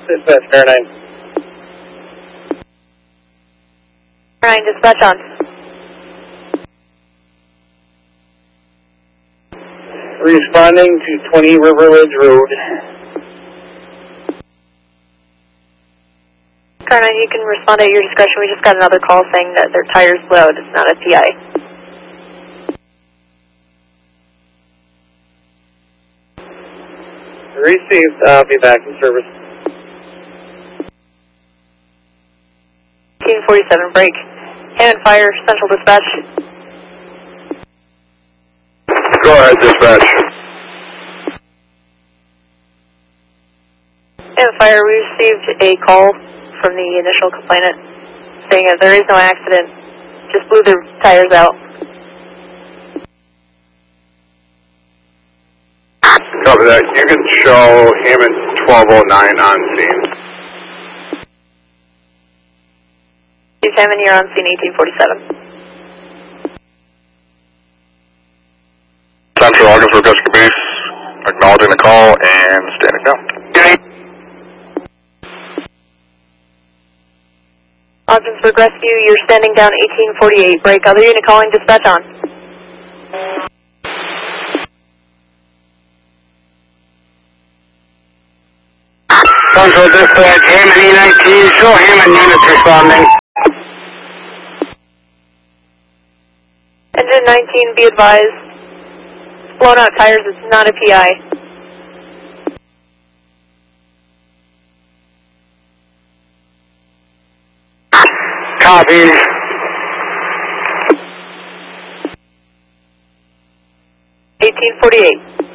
Dispatch, Car 9. Car 9, dispatch on. Responding to 20 River Ridge Road. Car 9, you can respond at your discretion. We just got another call saying that their tires blew out. It's not a PI. Received. I'll be back in service. 1847, break. Hammond Fire, Central Dispatch. Go ahead, dispatch. Hammond Fire, we received a call from the initial complainant saying that there is no accident, just blew their tires out. Copy that. You can show Hammond 1209 on scene. Chief Hammond, you're on scene 1847. Central August for Rescue Base, acknowledging the call and standing down. Ogdensburg Rescue, you're standing down 1848, break. Other unit calling, dispatch on. Central Dispatch, Hammond E19, show Hammond units responding. Engine 19, be advised. Blown out tires, it's not a PI. Copy. 1848.